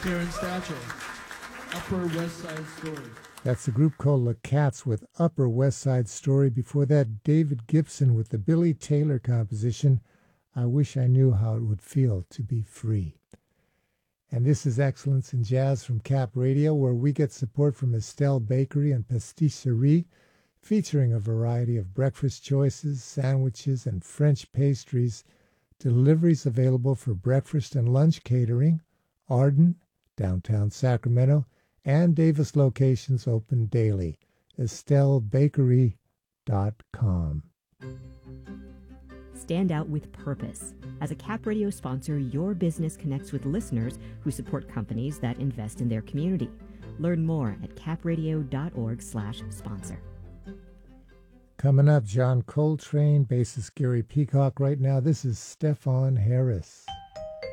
here in stature. Upper West Side Story. That's the group called The Cats with Upper West Side Story. Before that, David Gibson with the Billy Taylor composition, I Wish I Knew How It Would Feel to Be Free. And this is Excellence in Jazz from Cap Radio, where we get support from Estelle Bakery and Pastisserie, featuring a variety of breakfast choices, sandwiches, and French pastries. Deliveries available for breakfast and lunch catering, Arden, downtown Sacramento, and Davis locations open daily. EstelleBakery.com. Stand out with purpose. As a Cap Radio sponsor, your business connects with listeners who support companies that invest in their community. Learn more at capradio.org/sponsor. Coming up, John Coltrane, bassist Gary Peacock. Right now, this is Stefan Harris.